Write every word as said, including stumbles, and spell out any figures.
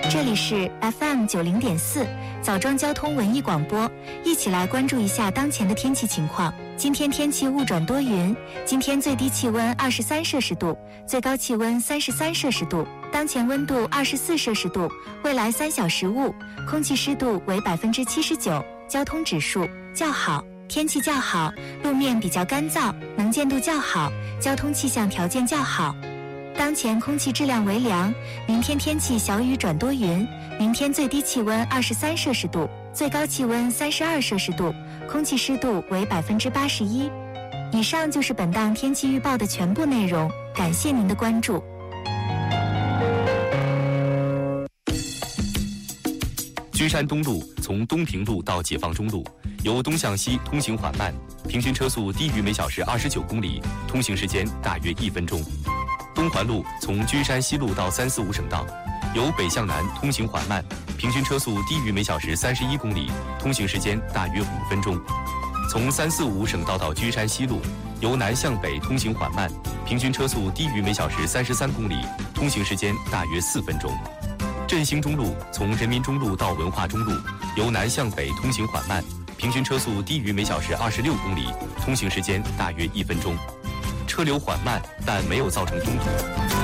这里是 F M 九零点四枣庄交通文艺广播，一起来关注一下当前的天气情况。今天天气雾转多云，今天最低气温二十三摄氏度，最高气温三十三摄氏度，当前温度二十四摄氏度，未来三小时雾，空气湿度为百分之七十九，交通指数较好，天气较好，路面比较干燥，能见度较好，交通气象条件较好。当前空气质量为良，明天天气小雨转多云，明天最低气温二十三摄氏度，最高气温三十二摄氏度，空气湿度为百分之八十一。以上就是本档天气预报的全部内容，感谢您的关注。 君山东路从东平路到解放中路，由东向西通行缓慢，平均车速低于每小时二十九公里，通行时间大约一分钟。东环路从君山西路到三四五省道，由北向南通行缓慢，平均车速低于每小时三十一公里，通行时间大约五分钟。从三四五省道到君山西路，由南向北通行缓慢，平均车速低于每小时三十三公里，通行时间大约四分钟。振兴中路从人民中路到文化中路，由南向北通行缓慢，平均车速低于每小时二十六公里，通行时间大约一分钟。车流缓慢，但没有造成拥堵。